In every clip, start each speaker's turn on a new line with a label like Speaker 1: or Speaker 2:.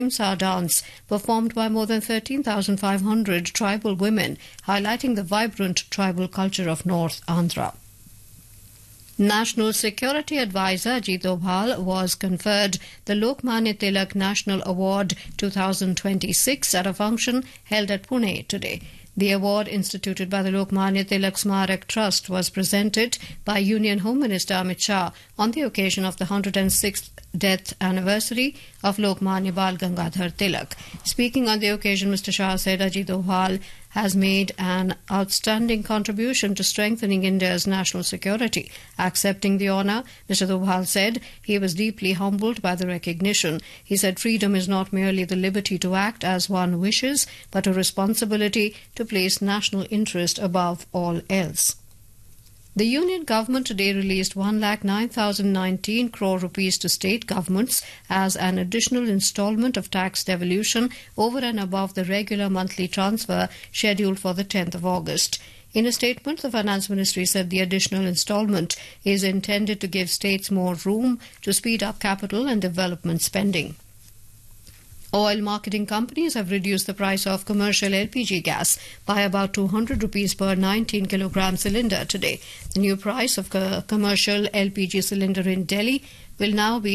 Speaker 1: Sa dance, performed by more than 13,500 tribal women, highlighting the vibrant tribal culture of North Andhra. National Security Advisor Ajit Doval was conferred the Lokmanya Tilak National Award 2026 at a function held at Pune today. The award, instituted by the Lokmanya Tilak Smarak Trust, was presented by Union Home Minister Amit Shah on the occasion of the 106th death anniversary of Lokmanya Bal Gangadhar Tilak. Speaking on the occasion, Mr. Shah said Ajit Doval has made an outstanding contribution to strengthening India's national security. Accepting the honour, Mr. Doval said he was deeply humbled by the recognition. He said freedom is not merely the liberty to act as one wishes, but a responsibility to place national interest above all else. The Union Government today released 1,09,019 crore rupees to state governments as an additional instalment of tax devolution over and above the regular monthly transfer scheduled for the 10th of August. In a statement, the Finance Ministry said the additional instalment is intended to give states more room to speed up capital and development spending. Oil marketing companies have reduced the price of commercial LPG gas by about 200 rupees per 19 kilogram cylinder today. The new price of commercial LPG cylinder in Delhi will now be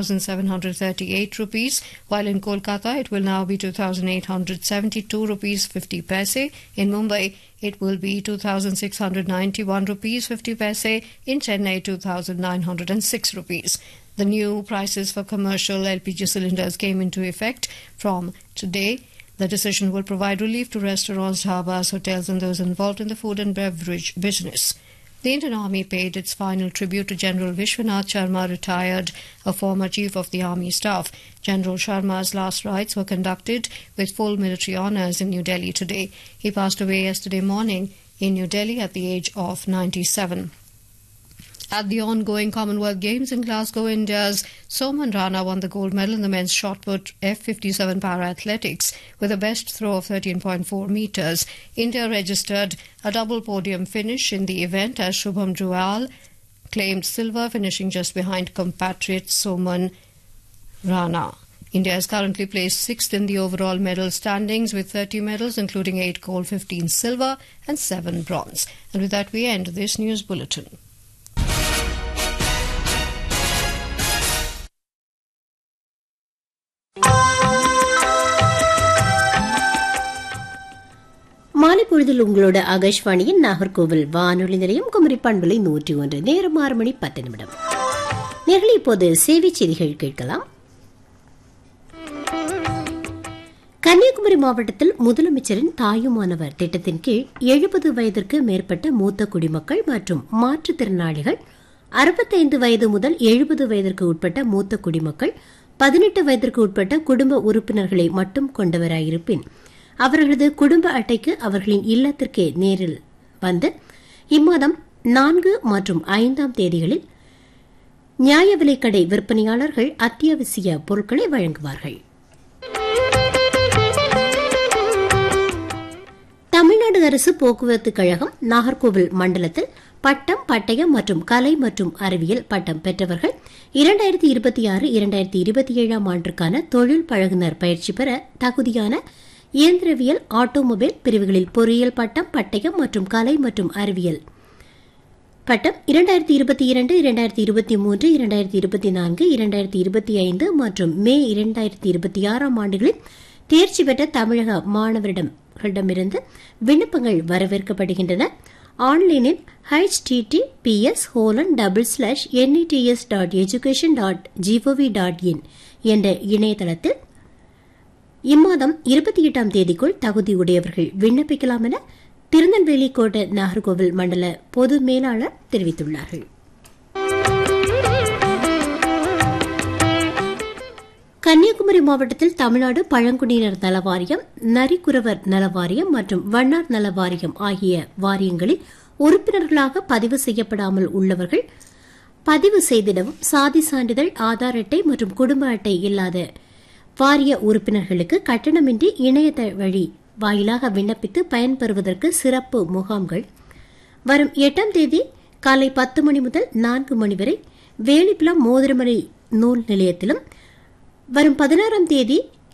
Speaker 1: 2,738 rupees, while in Kolkata it will now be 2,872 rupees 50 paise. In Mumbai it will be 2,691 rupees 50 paise. In Chennai 2,906 rupees. The new prices for commercial LPG cylinders came into effect from today. The decision will provide relief to restaurants, dhabas, hotels and those involved in the food and beverage business. The Indian Army paid its final tribute to General Vishwanath Sharma, retired, a former Chief of the Army Staff. General Sharma's last rites were conducted with full military honours in New Delhi today. He passed away yesterday morning in New Delhi at the age of 97. At the ongoing Commonwealth Games in Glasgow, India's Soman Rana won the gold medal in the men's shot-put F57 para-athletics with a best throw of 13.4 metres. India registered a double podium finish in the event as Shubham Juyal claimed silver, finishing just behind compatriot Soman Rana. India is currently placed 6th in the overall medal standings with 30 medals, including 8 gold, 15 silver and 7 bronze. And with that, we end this news bulletin.
Speaker 2: மாலை பொழுதில் உங்களோட ஆகாஷ்வாணியின் நாகர்கோவில் வானொலி நிலையம் குமரி பண்பலை 101 நேரம் 6 மணி 10 நிமிடம். நேர்களை இப்போது சேவை செய்திகள் கேட்கலாம். கன்னியாகுமரி மாவட்டத்தில் முதலமைச்சரின் தாயுமானவர் திட்டத்தின் கீழ் 70 வயதிற்கு மேற்பட்ட மூத்த குடிமக்கள் மற்றும் மாற்றுத்திறனாளிகள், 65 வயது முதல் 70 வயதிற்கு உட்பட்ட மூத்த குடிமக்கள், 18 வயதிற்கு உட்பட்ட குடும்ப உறுப்பினர்களை மட்டும் கொண்டவராயிருப்பின் அவர்களது குடும்ப அட்டைக்கு அவர்களின் இல்லத்திற்கே நேரில் வந்து இம்மாதம் 4 மற்றும் 5 தேதிகளில் நியாய விலைக்கடை விற்பனையாளர்கள் அத்தியாவசிய பொருட்களை வழங்குவார்கள். தமிழ்நாடு அரசு போக்குவரத்து கழகம் நாகர்கோவில் மண்டலத்தில் பட்டம், பட்டயம் மற்றும் கலை மற்றும் அறிவியல் பட்டம் பெற்றவர்கள் 2026-2027 ஆண்டிற்கான தொழில் பழகுனர் பயிற்சி பெற தகுதியான இயந்திரவியல், ஆட்டோமொபைல் பிரிவுகளில் பொறியியல் பட்டம், பட்டயம் மற்றும் கலை மற்றும் அறிவியல் பட்டம் 2022, 2023, 2024, 2025 மற்றும் மே 2026 ஆண்டுகளில் தேர்ச்சி பெற்ற தமிழக மாணவரிடமிருந்து விண்ணப்பங்கள் வரவேற்கப்படுகின்றன. ஆன்லைனில் https://nets.education.gov.in என்ற இணையதளத்தில் இம்மாதம் 28 தேதிக்குள் தகுதியுடையவர்கள் விண்ணப்பிக்கலாம் என திருநெல்வேலி கோட்ட நாகர்கோவில் மண்டல பொது மேலாளர் தெரிவித்துள்ளார்கள். கன்னியாகுமரி மாவட்டத்தில் தமிழ்நாடு பழங்குடியினர் நல வாரியம், நரிக்குறவர் நல வாரியம் மற்றும் வண்ணார் நல வாரியம் ஆகிய வாரியங்களில் உறுப்பினர்களாக பதிவு செய்யப்படாமல் உள்ளவர்கள் பதிவு செய்திடவும், சாதி சான்றிதழ், ஆதார் அட்டை மற்றும் குடும்ப அட்டை இல்லாத வாரிய உறுப்பினர்களுக்கு கட்டணமின்றி இணையதள வழி வாயிலாக விண்ணப்பித்து பயன்பெறுவதற்கு சிறப்பு முகாம்கள் வரும் 8 தேதி காலை 10 மணி முதல் 4 மணி வரை வேலிப்பிலம் மோதிரமலை நூல் நிலையத்திலும், வரும் 16 தேதி